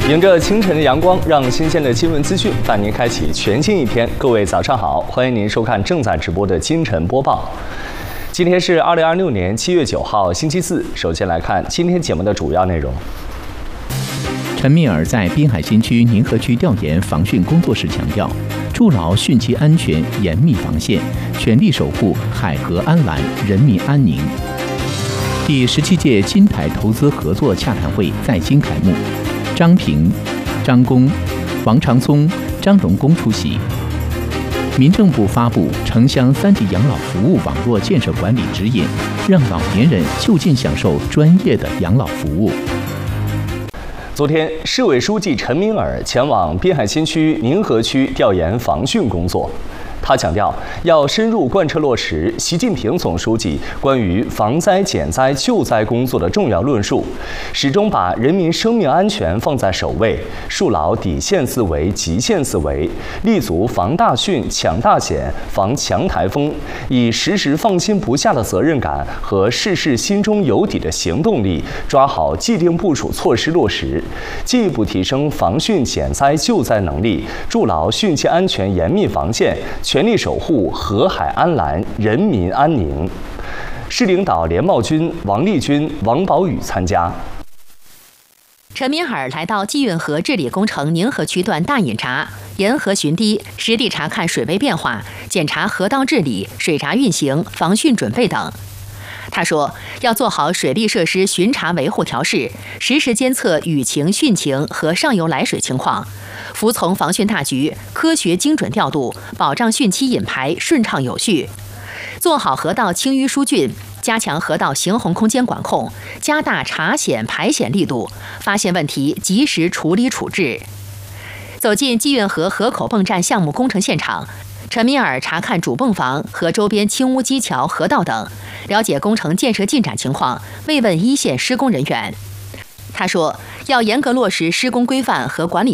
迎着清晨的阳光，让新鲜的新闻资讯伴您开启全新一天。各位早上好，欢迎您收看正在直播的今晨播报。今天是2026年7月9号，星期四。首先来看今天节目的主要内容。 陈敏尔在滨海新区宁河区调研防汛工作时强调，筑牢汛期安全严密防线，全力守护海河安澜、人民安宁。第17届金台投资合作洽谈会在京开幕，张平、张公、王长松、张荣公出席。民政部发布城乡3级养老服务网络建设管理指引，让老年人就近享受专业的养老服务。 昨天，市委书记陈敏尔前往滨海新区宁河区调研防汛工作。他强调，要深入贯彻落实习近平总书记关于防灾减灾救灾工作的重要论述，始终把人民生命安全放在首位，树牢底线思维、极限思维，立足防大汛、抢大险、防强台风，以时时放心不下的责任感和事事心中有底的行动力，抓好既定部署措施落实，进一步提升防汛减灾救灾能力，筑牢汛期安全严密防线，全力守护河海安澜、人民安宁。市领导连茂军、王立军、王宝宇参加。 陈敏尔来到济运河治理工程宁河区段大饮茶，沿河巡堤，实地查看水位变化，检查河道治理、水闸运行、防汛准备等。他说，要做好水利设施巡查维护调试，实时监测雨情、汛情和上游来水情况，服从防汛大局，科学精准调度，保障汛期引排顺畅有序，做好河道清淤疏浚，加强河道行洪空间管控，加大查险排险力度，发现问题及时处理处置。走进济运河河口泵站项目工程现场，陈敏尔查看主泵房和周边轻污基桥、河道等，了解工程建设进展情况，慰问一线施工人员。他说，要严格落实施工规范和管理